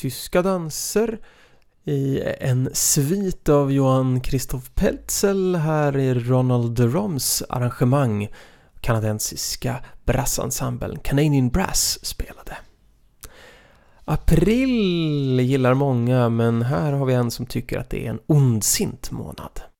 tyska danser i en svit av Johann Christoph Peltzel. Här är Ronald Roms arrangemang. Kanadensiska brassensemblen Canadian Brass spelade. April gillar många, men här har vi en som tycker att det är en ondsint månad.